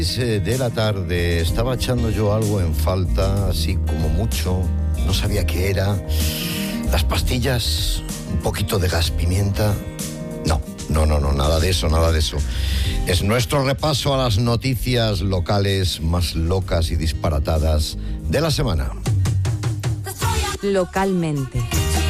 De la tarde estaba echando yo algo en falta, así como mucho, no sabía qué era. Las pastillas, un poquito de gas pimienta. No, nada de eso. Es nuestro repaso a las noticias locales más locas y disparatadas de la semana. Localmente.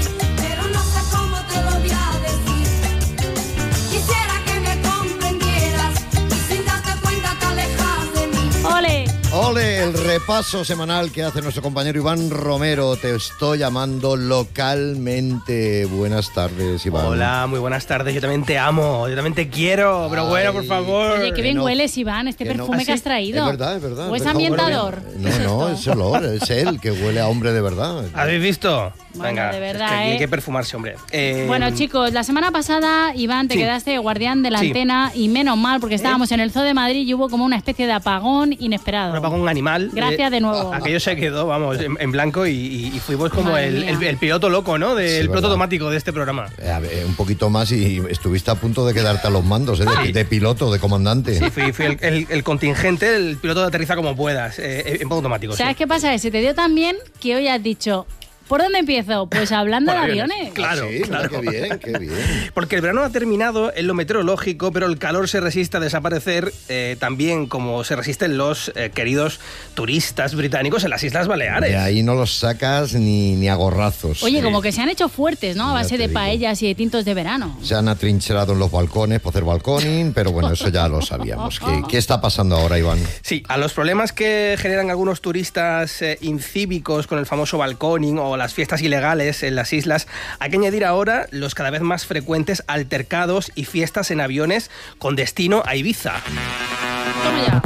Ole, el repaso semanal que hace nuestro compañero Iván Romero. Te estoy llamando localmente. Buenas tardes, Iván. Hola, muy buenas tardes. Yo también te amo, yo también te quiero, pero bueno, por favor. Oye, qué bien hueles, Iván, este perfume que has traído. Es verdad. ¿O es ambientador? No, es olor, es él que huele a hombre de verdad. ¿Habéis visto? Bueno, venga, de verdad, es que hay que perfumarse, hombre. Bueno, chicos, la semana pasada, Iván, te quedaste guardián de la antena y menos mal, porque estábamos en el Zoo de Madrid y hubo como una especie de apagón inesperado. Un apagón animal. Gracias de nuevo. Aquello se quedó, vamos, en blanco y fuimos como el piloto loco, ¿no? Del piloto automático de este programa. A ver, un poquito más y estuviste a punto de quedarte a los mandos, de piloto, de comandante. Sí, fui el contingente, el piloto de aterriza como puedas, en modo automático. ¿Sabes qué pasa? Se te dio tan bien que hoy has dicho... ¿Por dónde empiezo? Pues hablando de aviones. Claro, sí, claro. Qué bien. Porque el verano ha terminado en lo meteorológico, pero el calor se resiste a desaparecer, también como se resisten los queridos turistas británicos en las Islas Baleares. De ahí no los sacas ni a gorrazos. Oye, como que se han hecho fuertes, ¿no? A base de paellas y de tintos de verano. Se han atrincherado en los balcones por hacer balconing, pero bueno, eso ya lo sabíamos. ¿Qué está pasando ahora, Iván? Sí, a los problemas que generan algunos turistas incívicos con el famoso balconing o las fiestas ilegales en las islas, hay que añadir ahora los cada vez más frecuentes altercados y fiestas en aviones con destino a Ibiza. Toma ya.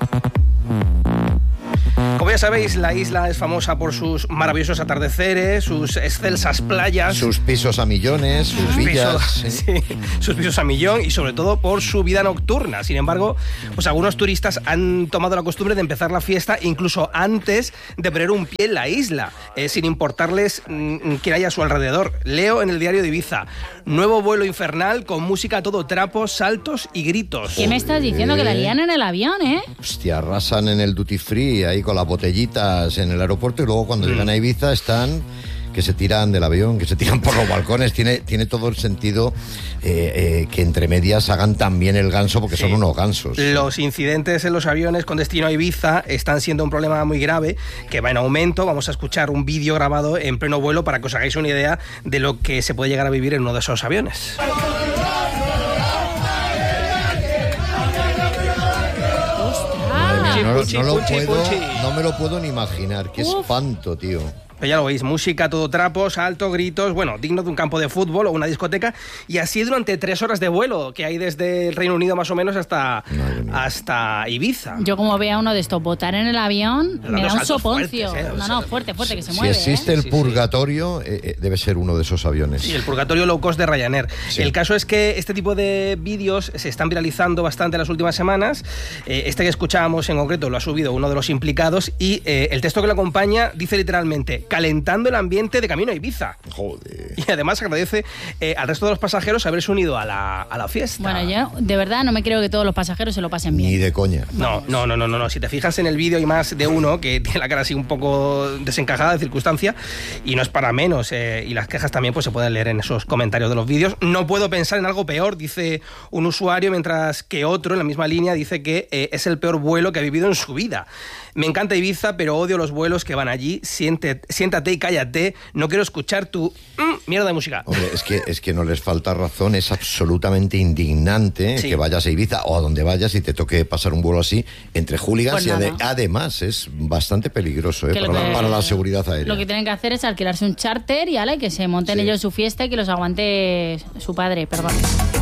Como ya sabéis, la isla es famosa por sus maravillosos atardeceres, sus excelsas playas, sus pisos a millones, sus villas, sus pisos a millón y sobre todo por su vida nocturna. Sin embargo, pues algunos turistas han tomado la costumbre de empezar la fiesta incluso antes de poner un pie en la isla, sin importarles quién haya a su alrededor. Leo en el diario de Ibiza: nuevo vuelo infernal con música a todo trapo, saltos y gritos. ¿Qué me estás diciendo? Que la lían en el avión, ¿eh? Hostia, arrasan en el duty free ahí con las botellitas en el aeropuerto y luego cuando llegan a Ibiza están que se tiran del avión, que se tiran por los balcones. Tiene todo el sentido que entre medias hagan también el ganso porque son unos gansos. Los incidentes en los aviones con destino a Ibiza están siendo un problema muy grave que va en aumento. Vamos a escuchar un vídeo grabado en pleno vuelo para que os hagáis una idea de lo que se puede llegar a vivir en uno de esos aviones. No me lo puedo ni imaginar. Qué espanto, tío. Pero ya lo veis, música, todo trapos, altos, gritos, bueno, digno de un campo de fútbol o una discoteca, y así durante 3 horas de vuelo, que hay desde el Reino Unido más o menos hasta Ibiza. Yo como vea uno de estos botar en el avión, me da un soponcio. Fuerte, que se mueve. Si existe el purgatorio, debe ser uno de esos aviones. Sí, el purgatorio low cost de Ryanair. Sí. El caso es que este tipo de vídeos se están viralizando bastante en las últimas semanas. Este que escuchábamos en concreto lo ha subido uno de los implicados y el texto que lo acompaña dice literalmente: calentando el ambiente de camino a Ibiza. Joder. Y además agradece al resto de los pasajeros haberse unido a la fiesta. Bueno, yo de verdad no me creo que todos los pasajeros se lo pasen bien. Ni de coña. No. Si te fijas en el vídeo hay más de uno que tiene la cara así un poco desencajada de circunstancia y no es para menos. Y las quejas también pues se pueden leer en esos comentarios de los vídeos. No puedo pensar en algo peor, dice un usuario, mientras que otro en la misma línea dice que es el peor vuelo que ha vivido en su vida. Me encanta Ibiza, pero odio los vuelos que van allí. Siéntate y cállate. No quiero escuchar tu mierda de música. Hombre, es que no les falta razón. Es absolutamente indignante que vayas a Ibiza o a donde vayas y te toque pasar un vuelo así entre hooligans. Pues y además es bastante peligroso para la seguridad aérea. Lo que tienen que hacer es alquilarse un charter y que se monten ellos su fiesta y que los aguante su padre. Perdón.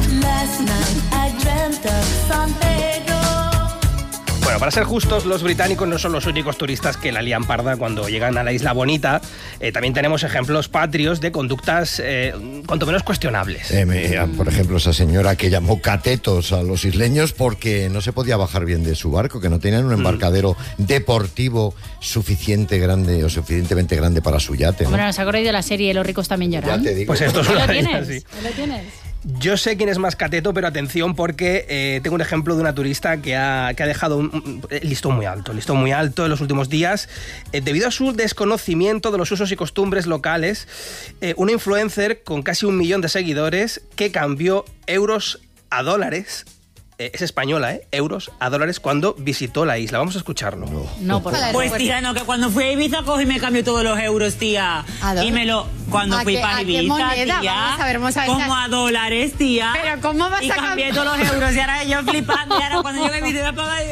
Bueno, para ser justos, los británicos no son los únicos turistas que la lían parda cuando llegan a la Isla Bonita. También tenemos ejemplos patrios de conductas cuanto menos cuestionables. Por ejemplo, esa señora que llamó catetos a los isleños porque no se podía bajar bien de su barco, que no tenían un embarcadero deportivo suficientemente grande para su yate, ¿no? Bueno, ¿os acordáis de la serie Los ricos también lloran? Ya te digo. Pues esto es una ¿Lo de ellas, tienes? sí. ¿Lo tienes? Yo sé quién es más cateto, pero atención porque tengo un ejemplo de una turista que ha dejado un listón muy alto en los últimos días. Debido a su desconocimiento de los usos y costumbres locales, una influencer con casi 1 millón de seguidores que cambió euros a dólares. Es española, euros a dólares cuando visitó la isla. Vamos a escucharlo. No, por favor. Pues tía, no, que cuando fui a Ibiza cogí y me cambió todos los euros, tía. Y me lo... Cuando fui para Ibiza, moneda? tía. Vamos a ver. Como a dólares, tía. Pero ¿cómo vas y a cambié todos los euros y ahora yo flipando. Y ahora cuando llegué a Ibiza iba a pagar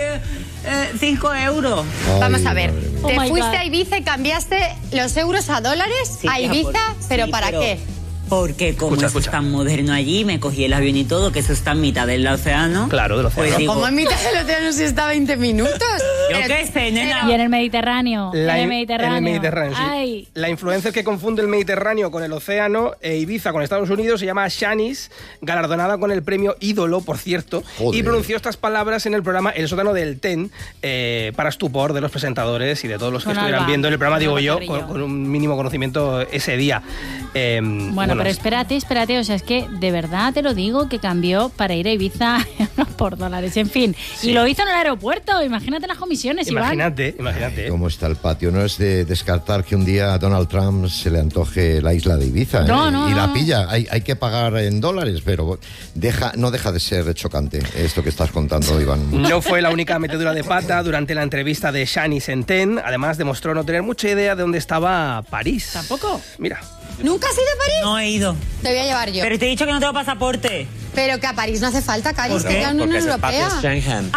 5 euros. Vamos a ver. Oh Te my fuiste God. a Ibiza y cambiaste los euros a dólares a Ibiza, ¿pero para qué? Porque como Escucha. es tan moderno allí, me cogí el avión y todo, que eso está en mitad del océano. Claro, del océano. Pues digo, ¿Cómo en mitad del océano si está 20 minutos? yo qué sé, nena. Y en el Mediterráneo. En el En Mediterráneo. el Mediterráneo, sí. Ay. La influencer que confunde el Mediterráneo con el océano e Ibiza con Estados Unidos se llama Shanice, galardonada con el premio Ídolo, por cierto, Joder. y pronunció estas palabras en el programa El sótano del TEN, para estupor de los presentadores y de todos los que Con estuvieran Alba. viendo el programa, digo Alba yo, Carrillo. con un mínimo conocimiento ese día. Bueno, pero espérate, o sea, es que de verdad te lo digo que cambió para ir a Ibiza por dólares, en fin. Sí. Y lo hizo en el aeropuerto, imagínate las comisiones, Iván. Imagínate. ¿Cómo está el patio? No es de descartar que un día a Donald Trump se le antoje la isla de Ibiza. No, y la no. pilla. Hay que pagar en dólares, pero no deja de ser chocante esto que estás contando, Iván. No fue la única metedura de pata durante la entrevista de Shanice en TEN. Además, demostró no tener mucha idea de dónde estaba París. ¿Tampoco? Mira. ¿Nunca has ido a París? No he ido. Te voy a llevar yo. Pero te he dicho que no tengo pasaporte. Pero que a París no hace falta, Cari, es ¿Por que qué? es la Unión Porque ese espacio Europea. es Schengen.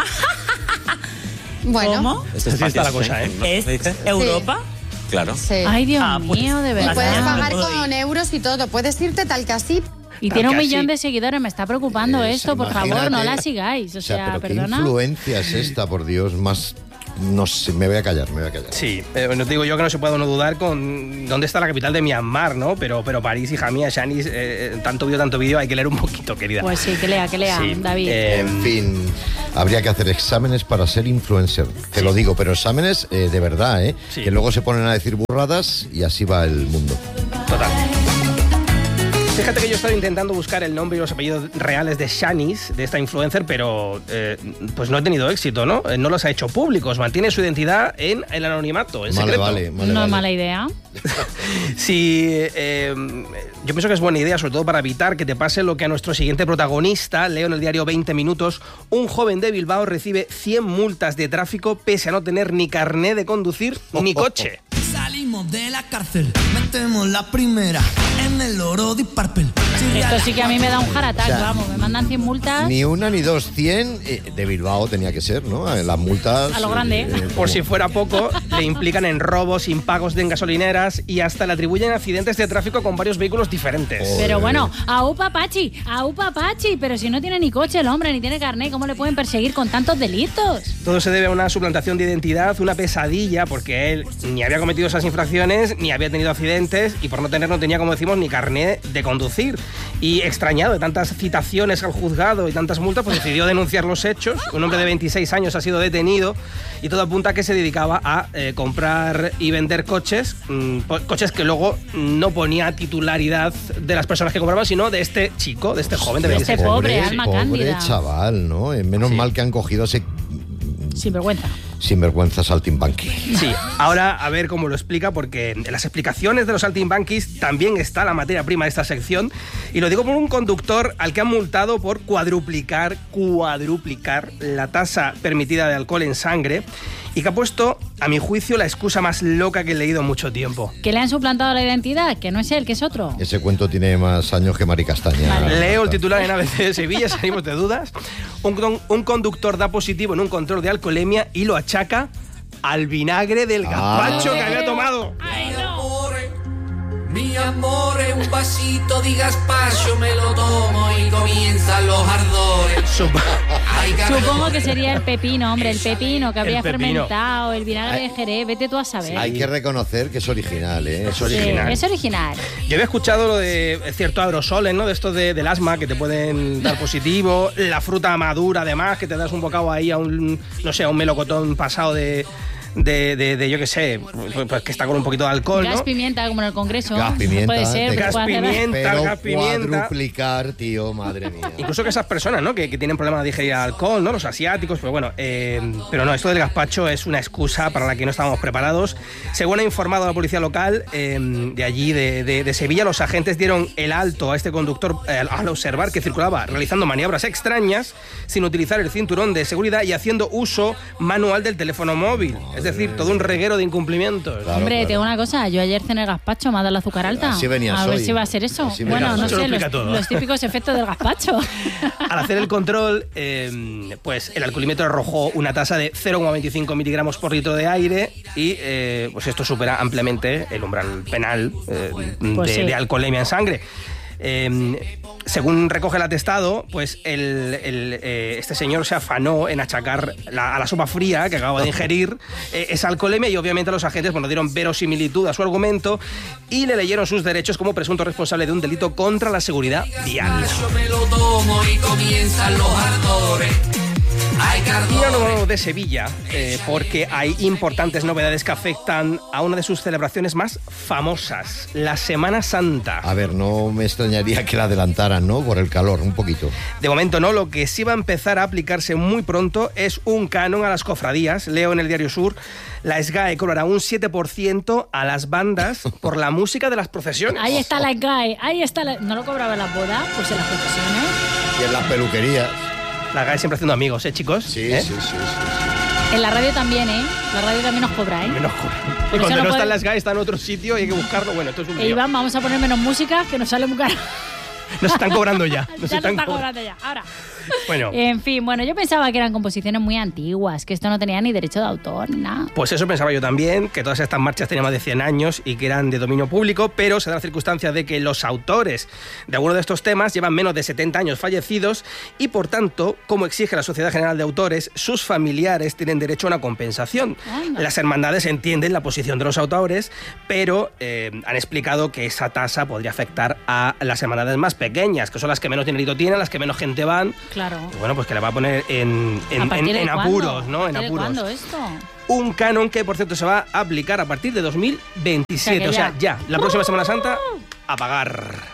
Bueno, ¿Cómo? Este Así espacio está la es cosa, Schengen, ¿no? ¿Es ¿Me dice? Europa? Claro. sí. Ay, Dios pues, mío, de Y verdad. puedes Ah, pagar puedo con ir. euros y todo. Puedes irte tal que así. Y tiene 1 Casi. millón de seguidores, me está preocupando esto, por favor, no Imagínate. la sigáis. O sea, pero perdona. ¿qué influencia es esta, por Dios? Más... No sé, me voy a callar. Sí, no te digo yo que no se puede uno dudar con dónde está la capital de Myanmar, ¿no? Pero París, hija mía, Shanice, tanto vídeo, hay que leer un poquito, querida. Pues sí, que lea, Sí, David. En fin, habría que hacer exámenes para ser influencer. Te lo digo, pero exámenes de verdad, ¿eh? Sí. Que luego se ponen a decir burradas y así va el mundo. Total. Fíjate que yo he estado intentando buscar el nombre y los apellidos reales de Shanice, de esta influencer, pero pues no he tenido éxito, ¿no? No los ha hecho públicos, mantiene su identidad en el anonimato, en secreto. Vale, No es vale. mala idea. Sí, yo pienso que es buena idea, sobre todo para evitar que te pase lo que a nuestro siguiente protagonista, leo en el diario 20 Minutos, un joven de Bilbao recibe 100 multas de tráfico pese a no tener ni carné de conducir ni coche. Salimos de la cárcel, metemos la primera en el oro de Parpel. Esto sí que a mí me da un heart attack, O sea, vamos, me mandan 100 multas. Ni una ni dos, 100 de Bilbao tenía que ser, ¿no? Las multas... A lo grande. Por si fuera poco, le implican en robos, impagos de gasolineras y hasta le atribuyen accidentes de tráfico con varios vehículos diferentes. Pero bueno, aupa pachi, pero si no tiene ni coche el hombre, ni tiene carnet, ¿cómo le pueden perseguir con tantos delitos? Todo se debe a una suplantación de identidad, una pesadilla, porque él ni había cometido esas infracciones, ni había tenido accidentes y por no tener no tenía, como decimos, ni carnet de conducir. Y extrañado de tantas citaciones al juzgado y tantas multas, pues decidió denunciar los hechos. Un hombre de 26 años ha sido detenido y todo apunta a que se dedicaba a comprar y vender coches, coches que luego no ponía titularidad de las personas que compraban, sino de este chico, de este joven de De 26 este años. pobre, alma cándida. chaval, ¿no? Menos Sí. mal que han cogido a ese Sin vergüenza. sinvergüenza saltimbanqui. Sí, ahora a ver cómo lo explica, porque en las explicaciones de los saltimbanquis también está la materia prima de esta sección, y lo digo por un conductor al que han multado por cuadruplicar la tasa permitida de alcohol en sangre, y que ha puesto, a mi juicio, la excusa más loca que he leído en mucho tiempo. ¿Que le han suplantado la identidad? Que no es él, que es otro. Ese cuento tiene más años que Mari Castaña. Vale. Leo el titular en ABC de Sevilla, salimos de dudas. Un conductor da positivo en un control de alcoholemia y lo achaca al vinagre del gazpacho que había tomado. Mi amore, un vasito di gazpacho me lo tomo y comienzan los ardores. Ay, Supongo que sería el pepino, hombre, el pepino que habría El pepino. fermentado, el vinagre de Jerez, vete tú a saber. Hay que reconocer que es original, ¿eh? Es Sí, original. es original. Yo había escuchado lo de ciertos aerosoles, ¿no? De estos del asma que te pueden dar positivo, la fruta madura además, que te das un bocado ahí a un, no sé, a un melocotón pasado de yo qué sé, pues que está con un poquito de alcohol, gas ¿no? pimienta, como en el Congreso. Gas pimienta. Puede ser. Gas pimienta, pero gas pimienta. cuadruplicar, tío, madre mía. Incluso que esas personas, ¿no? Que tienen problemas de digerir alcohol, ¿no? Los asiáticos, pues bueno. Pero no, esto del gazpacho es una excusa para la que no estábamos preparados. Según ha informado la policía local de allí, de Sevilla, los agentes dieron el alto a este conductor al observar que circulaba realizando maniobras extrañas sin utilizar el cinturón de seguridad y haciendo uso manual del teléfono móvil. Es decir, todo un reguero de incumplimientos. Claro, hombre, te digo una cosa, yo ayer cené gazpacho, me ha dado el azúcar alta. Así venías a ver hoy. si va a ser eso. Así bueno, no Eso sé, lo explica todo. los típicos efectos del gazpacho. Al hacer el control, pues el alcoholímetro arrojó una tasa de 0,25 miligramos por litro de aire y pues esto supera ampliamente el umbral penal de alcoholemia en sangre. Según recoge el atestado, pues este señor se afanó en achacar a la sopa fría que acababa de ingerir esa alcoholemia y obviamente los agentes dieron verosimilitud a su argumento y le leyeron sus derechos como presunto responsable de un delito contra la seguridad vial. Yo me lo tomo y comienzan los ardores. Y ahora nos vamos de Sevilla, porque hay importantes novedades que afectan a una de sus celebraciones más famosas, la Semana Santa. A ver, no me extrañaría que la adelantaran, ¿no? Por el calor, un poquito. De momento no, lo que sí va a empezar a aplicarse muy pronto es un canon a las cofradías. Leo en el Diario Sur, la SGAE cobrará un 7% a las bandas por la música de las procesiones. Ahí está la SGAE, ahí está la... ¿No lo cobraba en las bodas? Pues en las procesiones. Y en las peluquerías. La SGAE siempre haciendo amigos, chicos? Sí, ¿Eh? sí. En la radio también, ¿eh? La radio también nos cobra, ¿eh? Menos cobra. Por Y eso cuando no no está puede- en la SGAE está en otro sitio y hay que buscarlo. Bueno, esto es un lío. Iván, vamos a poner menos música, que nos sale muy caro. Nos están cobrando ya. Ya nos está cobrando ya. Ahora. Bueno. En fin, bueno, yo pensaba que eran composiciones muy antiguas, que esto no tenía ni derecho de autor ni nada. Pues eso pensaba yo también, que todas estas marchas tenían más de 100 años y que eran de dominio público, pero se da la circunstancia de que los autores de algunos de estos temas llevan menos de 70 años fallecidos y, por tanto, como exige la Sociedad General de Autores, sus familiares tienen derecho a una compensación. Anda. Las hermandades entienden la posición de los autores, pero han explicado que esa tasa podría afectar a las hermandades más pequeñas, que son las que menos dinerito tienen, las que menos gente van. Claro. Y bueno, pues que le va a poner en ¿A partir de apuros, cuándo? ¿no? ¿A En partir de apuros. cuándo esto? Un canon que, por cierto, se va a aplicar a partir de 2027. O sea, ya. La próxima Semana Santa, a pagar.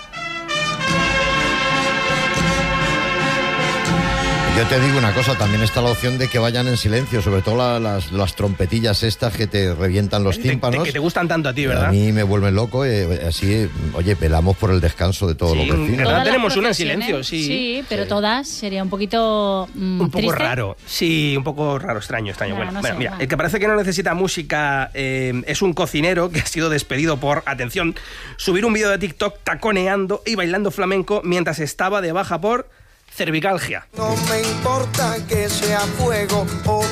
Yo te digo una cosa, también está la opción de que vayan en silencio, sobre todo las trompetillas estas que te revientan los tímpanos. Que te gustan tanto a ti, ¿verdad? A mí me vuelven loco, así, oye, velamos por el descanso de todos Sí, los vecinos. en verdad Todas las tenemos una en procesiones, silencio, sí. Sí, pero todas sería un poquito Un poco triste. raro, sí, un poco raro, extraño. No, Bueno, no sé, mira, va. el que parece que no necesita música es un cocinero que ha sido despedido por, atención, subir un vídeo de TikTok taconeando y bailando flamenco mientras estaba de baja por cervicalgia. No me importa que sea fuego o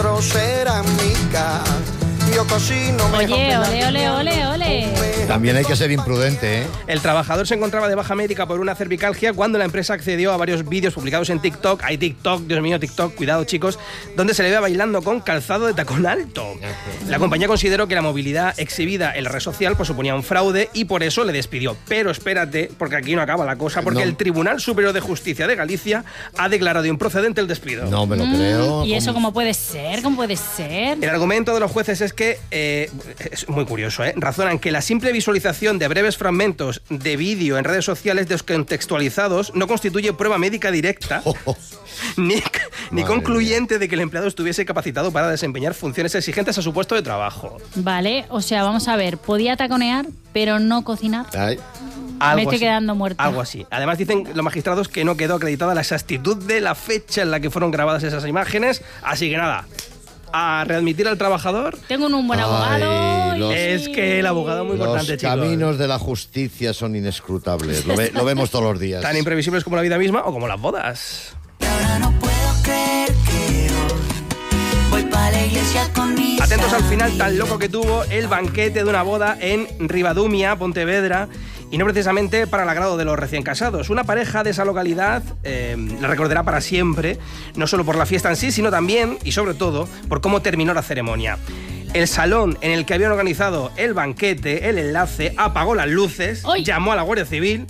vitrocerámica. Yo cocino mejor Oye, que ole, ole, ole, ole. También hay que ser imprudente, ¿eh? El trabajador se encontraba de baja médica por una cervicalgia cuando la empresa accedió a varios vídeos publicados en TikTok. Hay TikTok, Dios mío, TikTok, cuidado chicos, donde se le ve bailando con calzado de tacón alto. La compañía consideró que la movilidad exhibida en la red social pues suponía un fraude y por eso le despidió. Pero espérate, porque aquí no acaba la cosa, porque No. el Tribunal Superior de Justicia de Galicia ha declarado improcedente el despido. No me lo creo. ¿Y eso cómo puede ser? ¿Cómo puede ser? El argumento de los jueces es que, es muy curioso, razonan que la simple visualización de breves fragmentos de vídeo en redes sociales descontextualizados no constituye prueba médica directa ni Madre concluyente de que el empleado estuviese capacitado para desempeñar funciones exigentes a su puesto de trabajo. Vale, o sea, vamos a ver, podía taconear, pero no cocinar. Ay, Me estoy quedando muerta. Algo así. Además dicen los magistrados que no quedó acreditada la exactitud de la fecha en la que fueron grabadas esas imágenes, así que nada, a readmitir al trabajador. Tengo un buen Ay, abogado. los- Es que el abogado es muy los importante, chicos. caminos de la justicia son inescrutables. Lo vemos todos los días. Tan imprevisibles como la vida misma o como las bodas. Ahora no puedo creer que hoy voy para la iglesia con mis Atentos al final tan loco que tuvo el banquete de una boda en Ribadumia, Pontevedra, y no precisamente para el agrado de los recién casados. Una pareja de esa localidad la recordará para siempre, no solo por la fiesta en sí, sino también y sobre todo por cómo terminó la ceremonia. El salón en el que habían organizado el banquete, el enlace, apagó las luces, ¡Ay! llamó a la Guardia Civil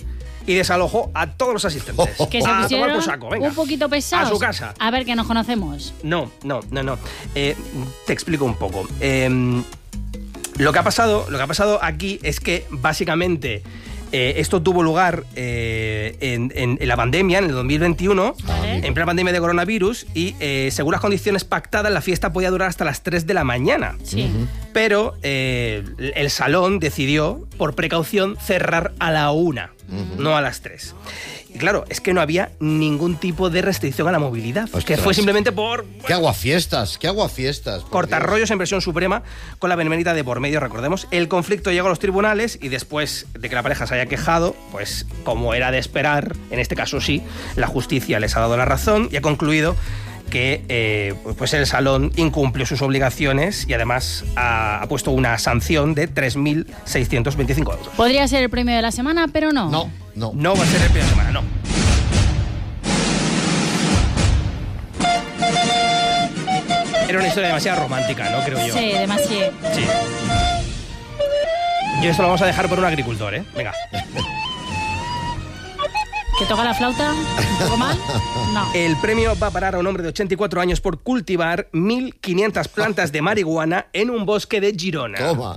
y desalojó a todos los asistentes. Que se pusieron por saco, venga. un poquito pesados. A su casa. A ver, que nos conocemos. No. Te explico un poco. Lo que ha pasado aquí es que básicamente esto tuvo lugar en la pandemia, en el 2021, en plena pandemia de coronavirus, y según las condiciones pactadas, la fiesta podía durar hasta las 3 de la mañana. Sí. Pero el salón decidió, por precaución, cerrar a la 1, no a las 3. Y claro, es que no había ningún tipo de restricción a la movilidad. Ostras. Que fue simplemente por... ¡Qué aguafiestas! Cortar rollos en presión suprema con la benemérita de por medio, recordemos. El conflicto llegó a los tribunales y después de que la pareja se haya quejado, pues como era de esperar, en este caso sí, la justicia les ha dado la razón y ha concluido que pues el salón incumplió sus obligaciones y además ha puesto una sanción de 3.625 euros. Podría ser el premio de la semana, pero no. No va a ser el premio de la semana, no. Era una historia demasiado romántica, ¿no? Creo yo. Sí, demasiado. Sí. Y esto lo vamos a dejar por un agricultor, ¿eh? Venga. ¿Que toca la flauta? ¿Un poco mal? No. El premio va a parar a un hombre de 84 años por cultivar 1.500 plantas de marihuana en un bosque de Girona. Toma.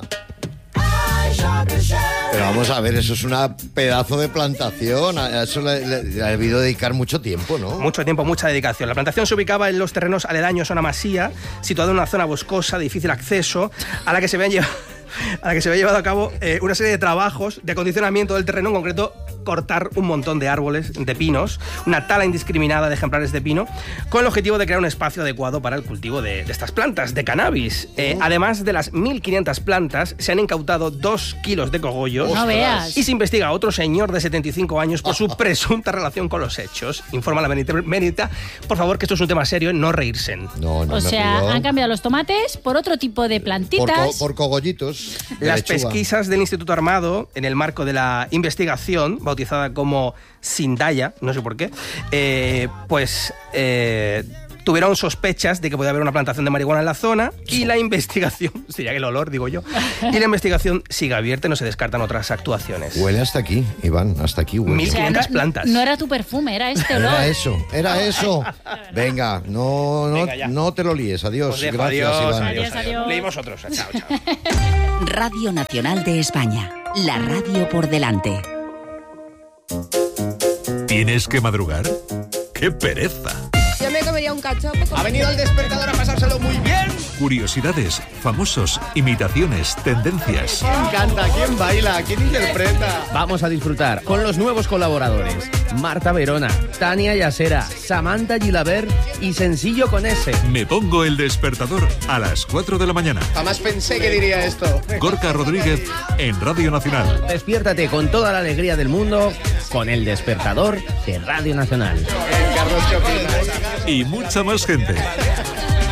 Pero vamos a ver, eso es una pedazo de plantación. A eso le ha debido dedicar mucho tiempo, ¿no? Mucho tiempo, mucha dedicación. La plantación se ubicaba en los terrenos aledaños a una masía, situada en una zona boscosa de difícil acceso, a la que se había llevado a cabo una serie de trabajos de acondicionamiento del terreno, en concreto cortar un montón de árboles, de pinos, una tala indiscriminada de ejemplares de pino, con el objetivo de crear un espacio adecuado para el cultivo de estas plantas, de cannabis. Además de las 1.500 plantas, se han incautado 2 kilos de cogollos. No veas. Y se investiga a otro señor de 75 años por su presunta relación con los hechos. Informa la Benemérita. Por favor, que esto es un tema serio, no reírse. No, o sea, han cambiado los tomates por otro tipo de plantitas. Por cogollitos. Las pesquisas del Instituto Armado, en el marco de la investigación, bautizada como Sindaya, no sé por qué, tuvieron sospechas de que podía haber una plantación de marihuana en la zona y la investigación, sería que el olor, digo yo, y la investigación sigue abierta y no se descartan otras actuaciones. Huele hasta aquí, Iván, hasta aquí huele. 1.500 plantas. No era tu perfume, era este olor. Era eso. Venga, no te lo líes. Adiós. Pues Gracias, Iván. Adiós. Leímos otros. Chao. Radio Nacional de España. La radio por delante. ¿Tienes que madrugar? ¡Qué pereza! Yo me comería un cachopo. Ha venido el despertador a pasárselo muy bien. Curiosidades, famosos, imitaciones, tendencias. ¿Quién canta? ¿Quién baila? ¿Quién interpreta? Vamos a disfrutar con los nuevos colaboradores. Marta Verona, Tania Yasera, Samantha Gilabert y Sencillo con S. Me pongo el despertador a las 4 de la mañana. Jamás pensé que diría esto. Gorka Rodríguez en Radio Nacional. Despiértate con toda la alegría del mundo con el despertador de Radio Nacional. Y mucha más gente.